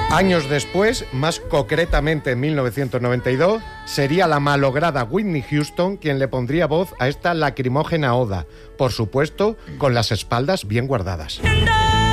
Años después, más concretamente en 1992, sería la malograda Whitney Houston quien le pondría voz a esta lacrimógena oda, por supuesto, con las espaldas bien guardadas.